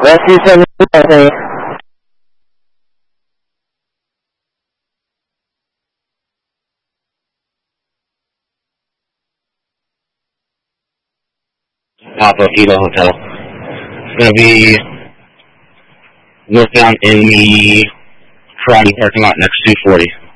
West 270. Papa Kilo Hotel. It's going to be northbound in the Karate parking lot next to 240.